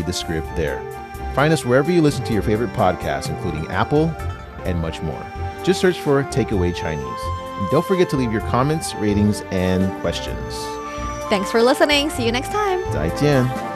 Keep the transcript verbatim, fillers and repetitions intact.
the script there. Find us wherever you listen to your favorite podcasts, including Apple and much more. Just search for Takeaway Chinese. And don't forget to leave your comments, ratings, and questions. Thanks for listening. See you next time. 再见。